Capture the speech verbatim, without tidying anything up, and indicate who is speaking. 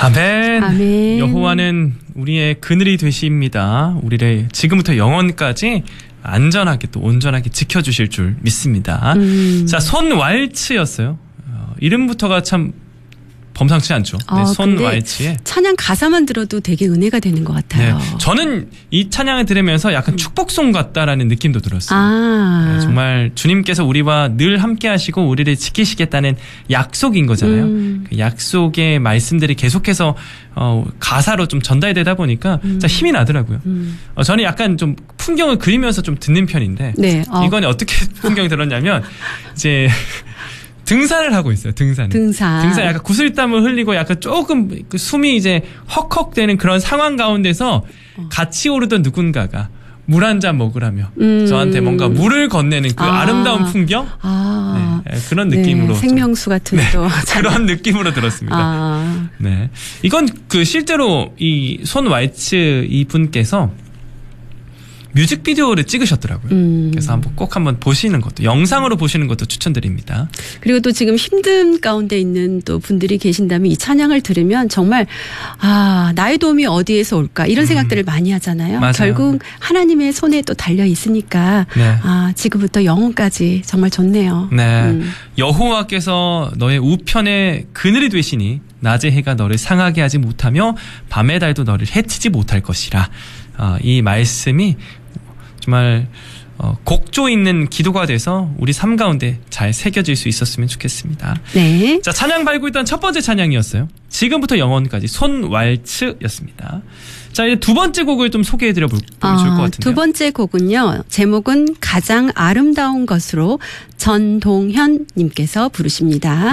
Speaker 1: 아멘.
Speaker 2: 아멘.
Speaker 1: 여호와는 우리의 그늘이 되십니다. 우리를 지금부터 영원까지 안전하게 또 온전하게 지켜주실 줄 믿습니다. 음. 자, 손왈츠였어요. 어, 이름부터가 참 범상치 않죠. 네,
Speaker 2: 아,
Speaker 1: 손왈츠에
Speaker 2: 찬양 가사만 들어도 되게 은혜가 되는 것 같아요.
Speaker 1: 네, 저는 이 찬양을 들으면서 약간 음. 축복송 같다라는 느낌도 들었어요.
Speaker 2: 아.
Speaker 1: 네, 정말 주님께서 우리와 늘 함께 하시고 우리를 지키시겠다는 약속인 거잖아요. 음. 그 약속의 말씀들이 계속해서 어, 가사로 좀 전달이 되다 보니까 음. 진짜 힘이 나더라고요. 음. 어, 저는 약간 좀 풍경을 그리면서 좀 듣는 편인데
Speaker 2: 네, 어.
Speaker 1: 이건 어떻게 풍경이 들었냐면 이제 등산을 하고 있어요. 등산.
Speaker 2: 등산.
Speaker 1: 등산 약간 구슬땀을 흘리고 약간 조금 그 숨이 이제 헉헉대는 그런 상황 가운데서 어. 같이 오르던 누군가가 물 한 잔 먹으라며 음. 저한테 뭔가 물을 건네는 그 아. 아름다운 풍경?
Speaker 2: 아.
Speaker 1: 네, 그런 느낌으로.
Speaker 2: 네, 생명수 같은
Speaker 1: 네,
Speaker 2: 또.
Speaker 1: 그런 느낌으로 들었습니다.
Speaker 2: 아.
Speaker 1: 네. 이건 그 실제로 이 손왈츠 이 분께서 뮤직비디오를 찍으셨더라고요. 음. 그래서 한번 꼭 한번 보시는 것도, 영상으로 보시는 것도 추천드립니다.
Speaker 2: 그리고 또 지금 힘든 가운데 있는 또 분들이 계신다면 이 찬양을 들으면 정말 아 나의 도움이 어디에서 올까 이런 생각들을 음. 많이 하잖아요.
Speaker 1: 맞아요.
Speaker 2: 결국 하나님의 손에 또 달려 있으니까
Speaker 1: 네.
Speaker 2: 아 지금부터 영원까지 정말 좋네요.
Speaker 1: 네,
Speaker 2: 음.
Speaker 1: 여호와께서 너의 우편에 그늘이 되시니 낮의 해가 너를 상하게 하지 못하며 밤의 달도 너를 해치지 못할 것이라. 어, 이 말씀이 정말 어, 곡조 있는 기도가 돼서 우리 삶 가운데 잘 새겨질 수 있었으면 좋겠습니다.
Speaker 2: 네.
Speaker 1: 자, 찬양 발고 있던 첫 번째 찬양이었어요. 지금부터 영원까지 손왈츠였습니다. 자, 이제 두 번째 곡을 좀 소개해드려 볼 수
Speaker 2: 아,
Speaker 1: 있을 것 같은데요.
Speaker 2: 두 번째 곡은요. 제목은 가장 아름다운 것으로 전동현 님께서 부르십니다.